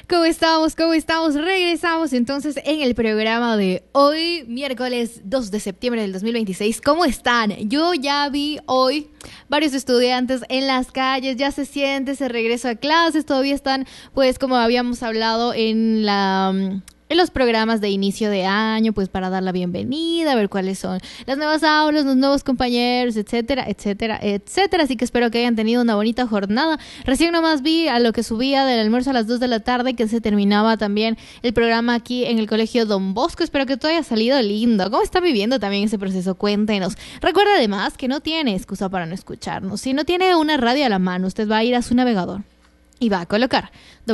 ¿Cómo estamos? ¿Cómo estamos? Regresamos entonces en el programa de hoy, miércoles 2 de septiembre del 2026. ¿Cómo están? Yo ya vi hoy varios estudiantes en las calles, ya se siente ese regreso a clases, todavía están, pues como habíamos hablado en los programas de inicio de año, pues para dar la bienvenida, a ver cuáles son las nuevas aulas, los nuevos compañeros, etcétera, etcétera, etcétera. Así que espero que hayan tenido una bonita jornada. Recién nomás vi a lo que subía del almuerzo a las 2 de la tarde, que se terminaba también el programa aquí en el Colegio Don Bosco. Espero que todo haya salido lindo. ¿Cómo está viviendo también ese proceso? Cuéntenos. Recuerda además que no tiene excusa para no escucharnos. Si no tiene una radio a la mano, usted va a ir a su navegador y va a colocar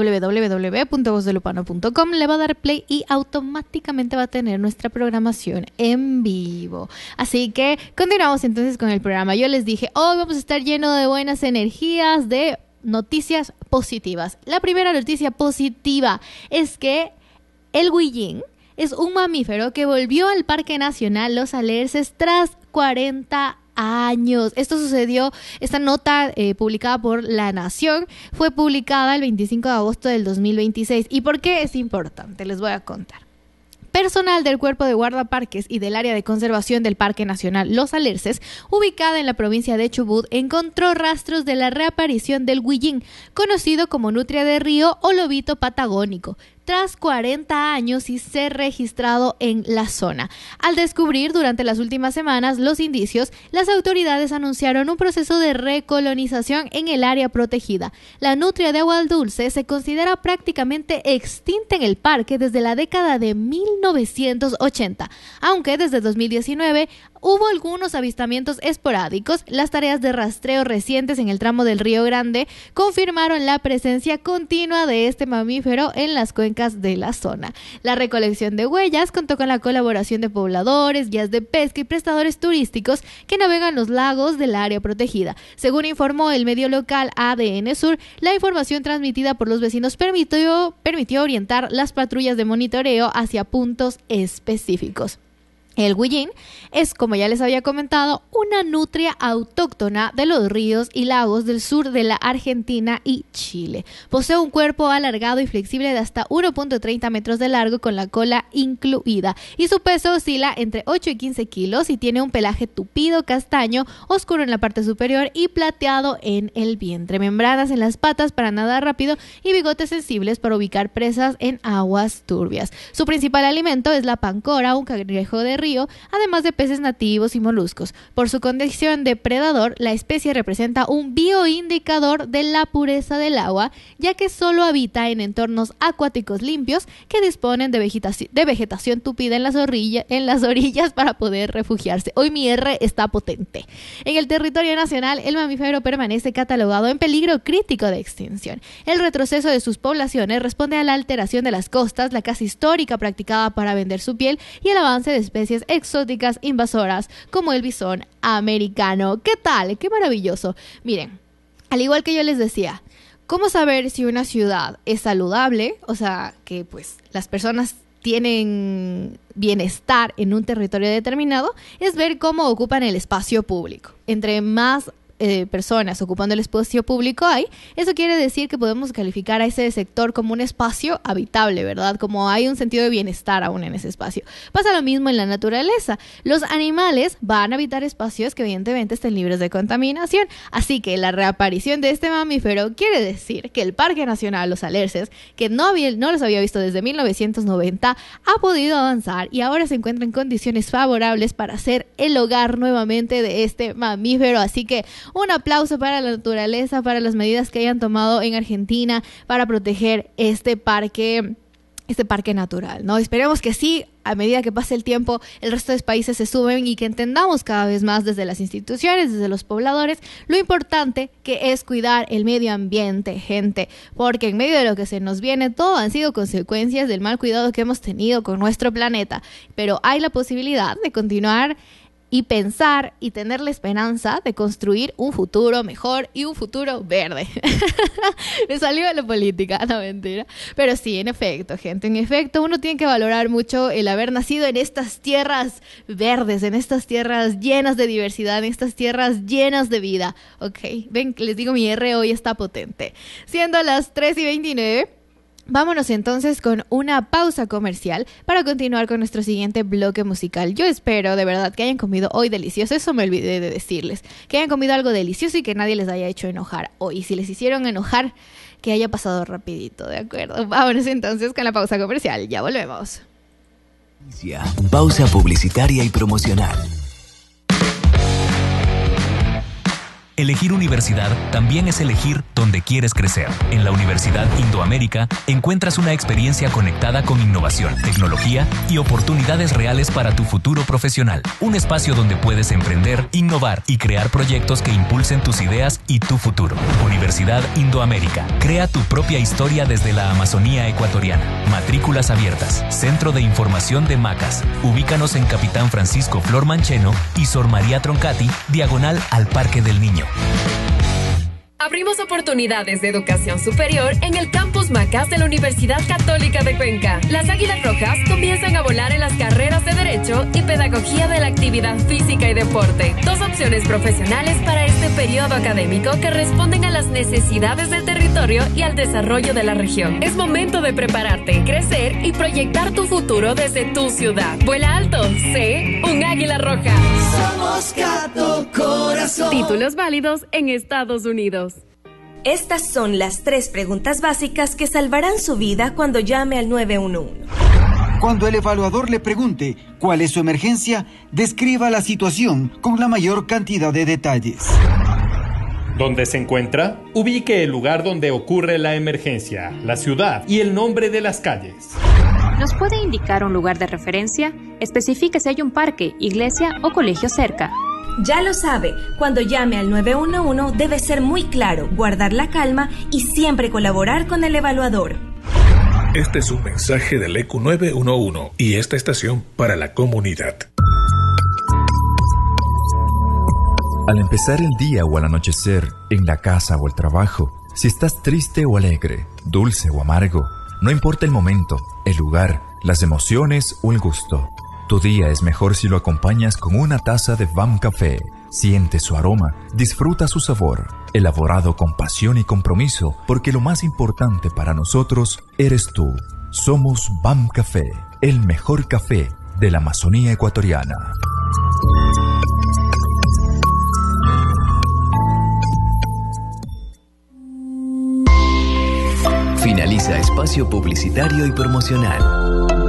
www.vozdelupano.com, le va a dar play y automáticamente va a tener nuestra programación en vivo. Así que continuamos entonces con el programa. Yo les dije, hoy vamos a estar lleno de buenas energías, de noticias positivas. La primera noticia positiva es que el huillín es un mamífero que volvió al Parque Nacional Los Alerces tras 40 años. Esto sucedió, esta nota publicada por La Nación fue publicada el 25 de agosto del 2026. ¿Y por qué es importante? Les voy a contar. Personal del Cuerpo de Guardaparques y del Área de Conservación del Parque Nacional Los Alerces, ubicada en la provincia de Chubut, encontró rastros de la reaparición del huillín, conocido como nutria de río o lobito patagónico, tras 40 años y ser registrado en la zona. Al descubrir durante las últimas semanas los indicios, las autoridades anunciaron un proceso de recolonización en el área protegida. La nutria de agua dulce se considera prácticamente extinta en el parque desde la década de 1980, aunque desde 2019 hubo algunos avistamientos esporádicos. Las tareas de rastreo recientes en el tramo del Río Grande confirmaron la presencia continua de este mamífero en las cuencas de la zona. La recolección de huellas contó con la colaboración de pobladores, guías de pesca y prestadores turísticos que navegan los lagos del área protegida. Según informó el medio local ADN Sur, la información transmitida por los vecinos permitió orientar las patrullas de monitoreo hacia puntos específicos. El huillín es, como ya les había comentado, una nutria autóctona de los ríos y lagos del sur de la Argentina y Chile. Posee un cuerpo alargado y flexible de hasta 1.30 metros de largo con la cola incluida y su peso oscila entre 8 y 15 kilos y tiene un pelaje tupido castaño, oscuro en la parte superior y plateado en el vientre, membranas en las patas para nadar rápido y bigotes sensibles para ubicar presas en aguas turbias. Su principal alimento es la pancora, un cangrejo de río, además de peces nativos y moluscos. Por su condición de predador, la especie representa un bioindicador de la pureza del agua, ya que solo habita en entornos acuáticos limpios que disponen de vegetación tupida en las orillas para poder refugiarse. Hoy mi R está potente. En el territorio nacional, el mamífero permanece catalogado en peligro crítico de extinción. El retroceso de sus poblaciones responde a la alteración de las costas, la caza histórica practicada para vender su piel y el avance de especies exóticas invasoras como el bisón americano. ¿Qué tal? ¡Qué maravilloso! Miren, al igual que yo les decía, ¿cómo saber si una ciudad es saludable? O sea, que pues las personas tienen bienestar en un territorio determinado, es ver cómo ocupan el espacio público. Entre más personas ocupando el espacio público hay, eso quiere decir que podemos calificar a ese sector como un espacio habitable, ¿verdad? Como hay un sentido de bienestar aún en ese espacio. Pasa lo mismo en la naturaleza. Los animales van a habitar espacios que evidentemente estén libres de contaminación, así que la reaparición de este mamífero quiere decir que el Parque Nacional Los Alerces, que no los había visto desde 1990, ha podido avanzar y ahora se encuentra en condiciones favorables para ser el hogar nuevamente de este mamífero. Así que un aplauso para la naturaleza, para las medidas que hayan tomado en Argentina para proteger este parque natural, ¿no? Esperemos que sí, a medida que pase el tiempo, el resto de países se suben y que entendamos cada vez más desde las instituciones, desde los pobladores, lo importante que es cuidar el medio ambiente, gente, porque en medio de lo que se nos viene, todo han sido consecuencias del mal cuidado que hemos tenido con nuestro planeta, pero hay la posibilidad de continuar y pensar y tener la esperanza de construir un futuro mejor y un futuro verde. Me salió de la política, no mentira. Pero sí, en efecto, gente, en efecto, uno tiene que valorar mucho el haber nacido en estas tierras verdes, en estas tierras llenas de diversidad, en estas tierras llenas de vida. Ok, ven, les digo, mi R hoy está potente. Siendo las 3:29, Vámonos entonces con una pausa comercial para continuar con nuestro siguiente bloque musical. Yo espero de verdad que hayan comido hoy delicioso, eso me olvidé de decirles, que hayan comido algo delicioso y que nadie les haya hecho enojar hoy. Si les hicieron enojar, que haya pasado rapidito, ¿de acuerdo? Vámonos entonces con la pausa comercial, ya volvemos. Pausa publicitaria y promocional. Elegir universidad también es elegir dónde quieres crecer. En la Universidad Indoamérica encuentras una experiencia conectada con innovación, tecnología y oportunidades reales para tu futuro profesional. Un espacio donde puedes emprender, innovar y crear proyectos que impulsen tus ideas y tu futuro. Universidad Indoamérica. Crea tu propia historia desde la Amazonía ecuatoriana. Matrículas abiertas. Centro de Información de Macas. Ubícanos en Capitán Francisco Flor Mancheno y Sor María Troncati, diagonal al Parque del Niño. Abrimos oportunidades de educación superior en el Campus Macas de la Universidad Católica de Cuenca. Las Águilas Rojas comienzan a volar en las carreras de Derecho y Pedagogía de la Actividad Física y Deporte. 2 opciones profesionales para este periodo académico que responden a las necesidades del territorio y al desarrollo de la región. Es momento de prepararte, crecer y proyectar tu futuro desde tu ciudad. Vuela alto, sé un Águila Roja. Somos Cato Corazón. Títulos válidos en Estados Unidos. Estas son las 3 preguntas básicas que salvarán su vida cuando llame al 911. Cuando el evaluador le pregunte cuál es su emergencia, describa la situación con la mayor cantidad de detalles. ¿Dónde se encuentra? Ubique el lugar donde ocurre la emergencia, la ciudad y el nombre de las calles. ¿Nos puede indicar un lugar de referencia? Especifique si hay un parque, iglesia o colegio cerca. Ya lo sabe, cuando llame al 911 debe ser muy claro, guardar la calma y siempre colaborar con el evaluador. Este es un mensaje del ECU 911 y esta estación para la comunidad. Al empezar el día o al anochecer, en la casa o el trabajo, si estás triste o alegre, dulce o amargo, no importa el momento, el lugar, las emociones o el gusto. Tu día es mejor si lo acompañas con una taza de VAM Café. Siente su aroma, disfruta su sabor, elaborado con pasión y compromiso, porque lo más importante para nosotros eres tú. Somos VAM Café, el mejor café de la Amazonía ecuatoriana. Finaliza espacio publicitario y promocional.